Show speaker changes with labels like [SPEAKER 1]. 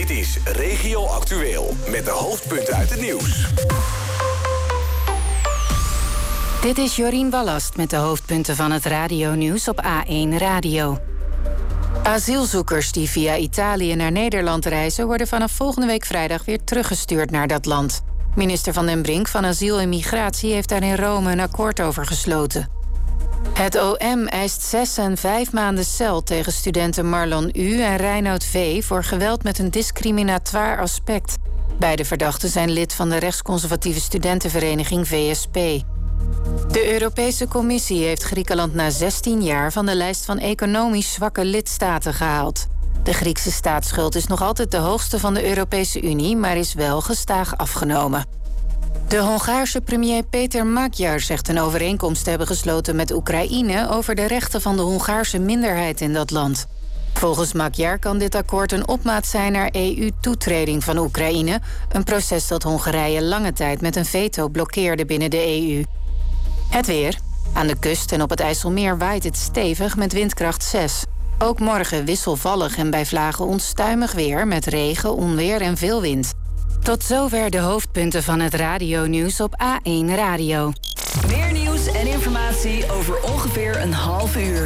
[SPEAKER 1] Dit is Regio Actueel met de hoofdpunten uit het nieuws.
[SPEAKER 2] Dit is Jorien Wallast met de hoofdpunten van het radionieuws op A1 Radio. Asielzoekers die via Italië naar Nederland reizen worden vanaf volgende week vrijdag weer teruggestuurd naar dat land. Minister Van den Brink van Asiel en Migratie heeft daar in Rome een akkoord over gesloten. Het OM eist 6 en 5 maanden cel tegen studenten Marlon U. en Reinoud V. voor geweld met een discriminatoire aspect. Beide verdachten zijn lid van de rechtsconservatieve studentenvereniging VSP. De Europese Commissie heeft Griekenland na 16 jaar van de lijst van economisch zwakke lidstaten gehaald. De Griekse staatsschuld is nog altijd de hoogste van de Europese Unie, maar is wel gestaag afgenomen. De Hongaarse premier Peter Magyar zegt een overeenkomst te hebben gesloten met Oekraïne over de rechten van de Hongaarse minderheid in dat land. Volgens Magyar kan dit akkoord een opmaat zijn naar EU-toetreding van Oekraïne, een proces dat Hongarije lange tijd met een veto blokkeerde binnen de EU. Het weer. Aan de kust en op het IJsselmeer waait het stevig met windkracht 6. Ook morgen wisselvallig en bij vlagen onstuimig weer met regen, onweer en veel wind. Tot zover de hoofdpunten van het radionieuws op A1 Radio.
[SPEAKER 3] Meer nieuws en informatie over ongeveer een half uur.